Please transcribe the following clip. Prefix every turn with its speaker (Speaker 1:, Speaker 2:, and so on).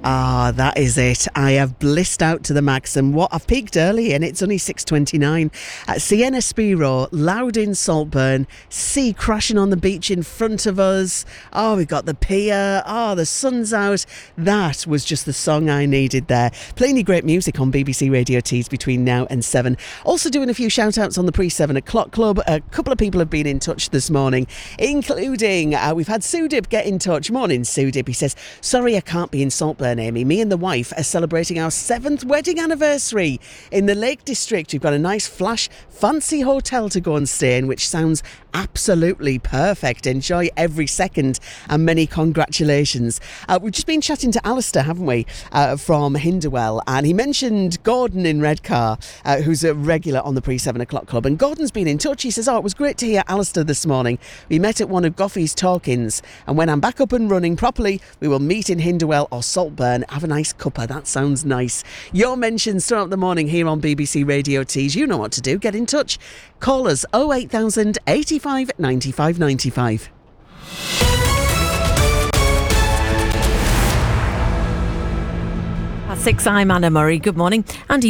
Speaker 1: Ah, that is it. I have blissed out to the max, and what I've peaked early, and it's only 6:29 at Sienna Spiro, Loudon, Saltburn, sea crashing on the beach in front of us. Oh, we've got the pier. Oh, the sun's out. That was just the song I needed there. Playing you great music on BBC Radio Tees between now and 7. Also doing a few shout outs on the pre-7 o'clock club. A couple of people have been in touch this morning, including we've had Sudip get in touch. Morning, Sudip. He says, sorry I can't be in Saltburn, Amy. Me and the wife are celebrating our 7th wedding anniversary in the Lake District. We've got a nice flash fancy hotel to go and stay in, which sounds absolutely perfect. Enjoy every second and many congratulations. We've just been chatting to Alistair, haven't we, from Hinderwell, and he mentioned Gordon in Redcar, who's a regular on the pre-7 o'clock club, and Gordon's been in touch. He says, it was great to hear Alistair this morning. We met at one of Goffey's talk-ins, and when I'm back up and running properly, we will meet in Hinderwell or Saltburn. Have a nice cuppa. That sounds nice. Your mentions throughout the morning here on BBC Radio Tees. You know what to do. Get in touch. Call us 08000 85 95 95.
Speaker 2: At 6, I'm Anna Murray. Good morning. Andy